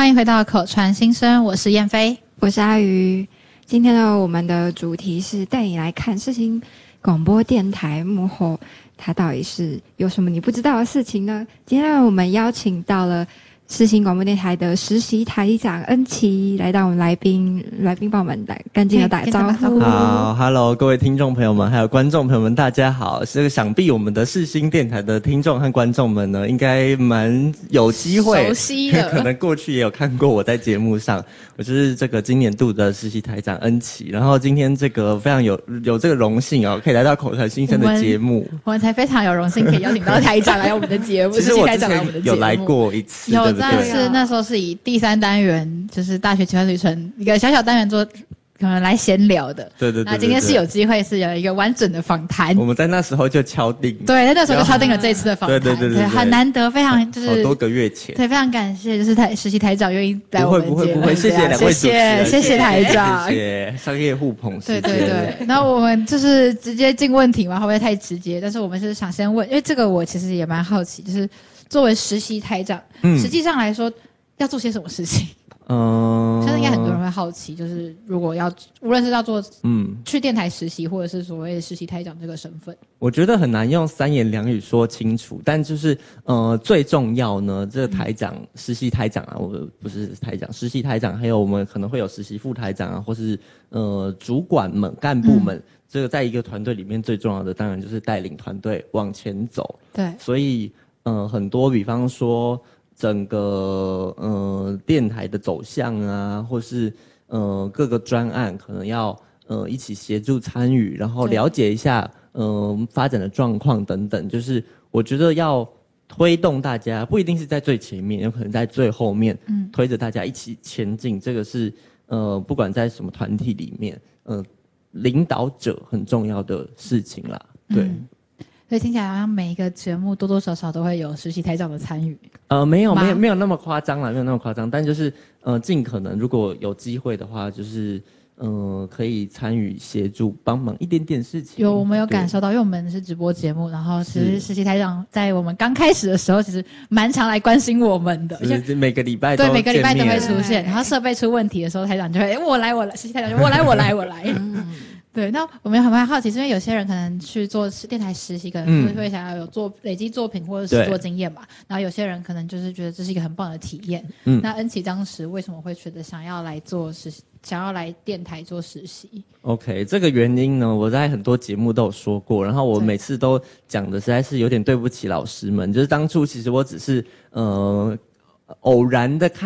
欢迎回到口传新生，我是燕飞， 我是阿鱼。今天呢，我们的主题是带你来看世新广播电台幕后，它到底是有什么你不知道的事情呢？今天我们邀请到了世新广播电台的实习台长恩琪来到我们来宾帮我们来跟进的打招呼。 好 ，Hello， 各位听众朋友们，还有观众朋友们，大家好。这个想必我们的世新电台的听众和观众们呢，应该蛮有机会熟悉的， 可能过去也有看过我在节目上。我就是这个今年度的实习台长恩琪，然后今天这个非常有这个荣幸哦，可以来到口传新生的节目。 我们才非常有荣幸可以邀请到台长来我们的节目。 其实我之前有来过一次， 有，但是那时候是以第3单元，就是大学奇幻旅程一个小小单元做。可能来闲聊的， 对。 那今天是有机会是有一个完整的访谈， 我们在那时候就敲定， 对，那时候就敲定了这一次的访谈， 对， 很难得，非常就是好多个月前， 对，非常感谢，就是实习台长愿意来我们节目， 不会，谢谢两位主持人， 谢谢台长， 谢谢商业互捧， 对。那我们就是直接进问题嘛，会不会太直接？但是我们是想先问，因为这个我其实也蛮好奇，就是作为实习台长，实际上来说要做些什么事情？相信应该很多人会好奇，就是如果无论是要做去电台实习，或者是所谓的实习台长这个身份， 我觉得很难用3言2语说清楚。但就是最重要呢，这个台长、实习台长啊，我不是台长，实习台长，还有我们可能会有实习副台长啊，或是主管们、干部们，这个在一个团队里面最重要的，当然就是带领团队往前走。 对， 所以很多，比方说。整个电台的走向啊，或是各个专案可能要一起协助参与，然后了解一下发展的状况等等。就是我觉得要推动大家，不一定是在最前面，有可能在最后面，推着大家一起前进。这个是不管在什么团体里面，领导者很重要的事情啦。对。 所以听起来好像每一个节目多多少少都会有实习台长的参与。 没有那么夸张啦，没有那么夸张，但就是尽可能如果有机会的话，就是可以参与协助帮忙一点点事情。 我们有感受到，因为我们是直播节目，然后其实实习台长在我们刚开始的时候，其实蛮常来关心我们的，而且每个礼拜对每个礼拜都会出现。然后设备出问题的时候，台长就会我来，实习台长就我来。对，那我们还蛮好奇，是因为有些人可能去做电台实习，可能会想要有累积作品或者是实作经验嘛。然后有些人可能就是觉得这是一个很棒的体验。那恩琪当时为什么会觉得想要来做实习，想要来电台做实习 ？OK， 这个原因呢，我在很多节目都有说过，然后我每次都讲的实在是有点对不起老师们。就是当初其实我只是偶然的看